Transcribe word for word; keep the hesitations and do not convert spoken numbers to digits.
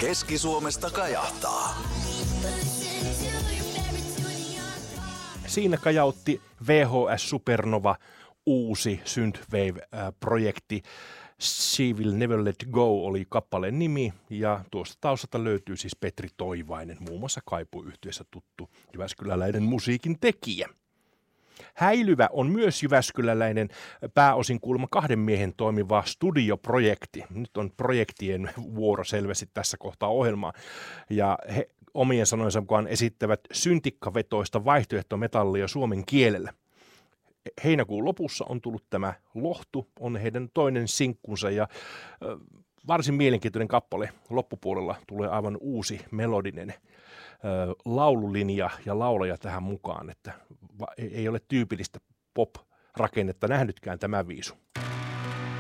Keski-Suomesta kajahtaa. Siinä kajautti V H S Supernova uusi Synthwave-projekti. She Will Never Let Go oli kappaleen nimi, ja tuosta taustalta löytyy siis Petri Toivainen, muun muassa Kaipu-yhtiössä tuttu jyväskyläläinen musiikin tekijä. Häilyvä on myös jyväskyläläinen, pääosin kuulemma kahden miehen toimiva studioprojekti. Nyt on projektien vuoro selvästi tässä kohtaa ohjelmaa, ja he omien sanojensa mukaan esittävät syntikkavetoista vaihtoehtometallia suomen kielellä. Heinäkuun lopussa on tullut tämä Lohtu, on heidän toinen sinkkunsa, ja varsin mielenkiintoinen kappale. Loppupuolella tulee aivan uusi melodinen laululinja ja laulaja tähän mukaan, että ei ole tyypillistä pop-rakennetta nähnytkään tämä viisu.